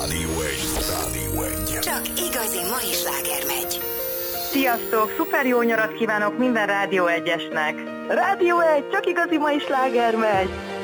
Rádió 1. Rádió 1. Csak igazi mai sláger megy. Sziasztok! Szuper jó nyarat kívánok minden Rádió 1-esnek! Rádió 1, csak igazi mai sláger megy!